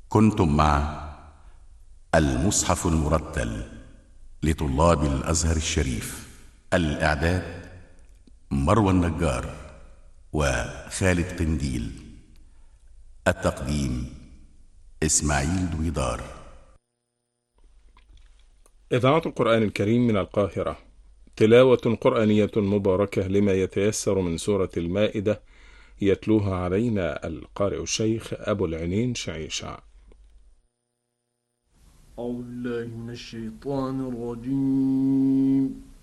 كنتم مع المصحف المرتل لطلاب الأزهر الشريف. الإعداد مروى النجار وخالد قنديل. التقديم إسماعيل دويدار. إذاعة القرآن الكريم من القاهرة. تلاوة قرآنية مباركة لما يتيسر من سورة المائدة، يتلوها علينا القارئ الشيخ أبو العنين شعيشع. أعوذ بالله من الشيطان الرجيم.